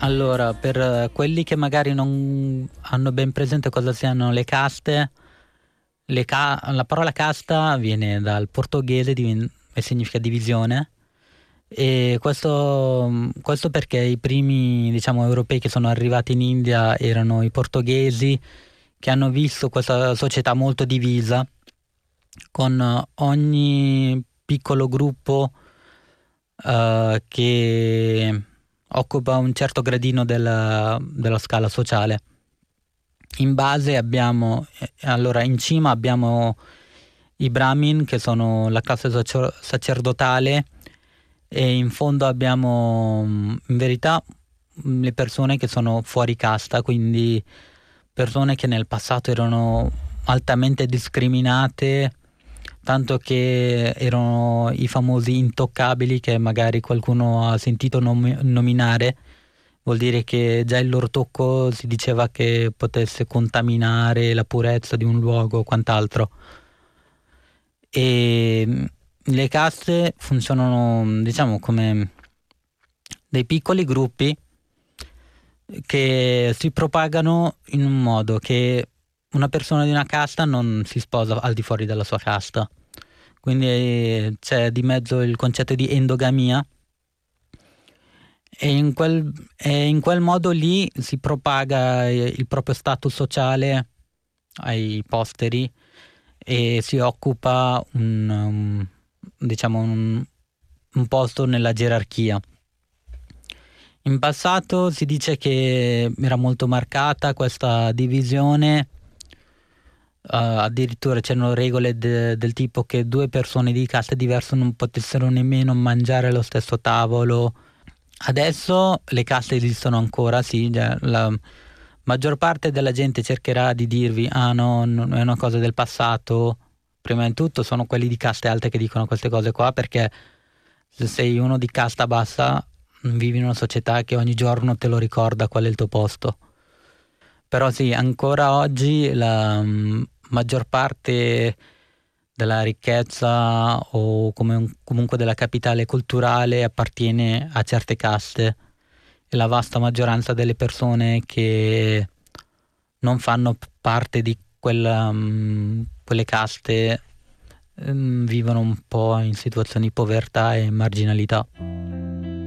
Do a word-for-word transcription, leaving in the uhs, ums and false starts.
Allora, per eh, quelli che magari non hanno ben presente cosa siano le caste, le ca- la parola casta viene dal portoghese diven- e significa divisione. E questo, questo perché i primi, diciamo, europei che sono arrivati in India erano i portoghesi, che hanno visto questa società molto divisa, con eh, ogni piccolo gruppo eh, che occupa un certo gradino della, della scala sociale. In base abbiamo, eh, allora in cima abbiamo i Brahmin, che sono la classe sacer- sacerdotale, e in fondo abbiamo mm, in verità mm, le persone che sono fuori casta, quindi persone che nel passato erano altamente discriminate, tanto che erano i famosi intoccabili che magari qualcuno ha sentito nom- nominare. Vuol dire che già il loro tocco si diceva che potesse contaminare la purezza di un luogo o quant'altro. E mh, le caste funzionano, diciamo, come dei piccoli gruppi che si propagano in un modo che una persona di una casta non si sposa al di fuori della sua casta. Quindi eh, c'è di mezzo il concetto di endogamia, e in quel, e in quel modo lì si propaga eh, il proprio status sociale ai posteri, e si occupa un, um, diciamo un, un posto nella gerarchia. In passato si dice che era molto marcata questa divisione, eh, addirittura c'erano regole de- del tipo che due persone di caste diverse non potessero nemmeno mangiare allo stesso tavolo. Adesso le caste esistono ancora, sì, già, la maggior parte della gente cercherà di dirvi, ah no, non è una cosa del passato. Prima di tutto sono quelli di caste alte che dicono queste cose qua, perché se sei uno di casta bassa, vivi in una società che ogni giorno te lo ricorda qual è il tuo posto. Però sì, ancora oggi la mm, maggior parte della ricchezza o come un- comunque della capitale culturale appartiene a certe caste, e la vasta maggioranza delle persone che non fanno p- parte di quella, mm, quelle caste mm, vivono un po' in situazioni di povertà e marginalità.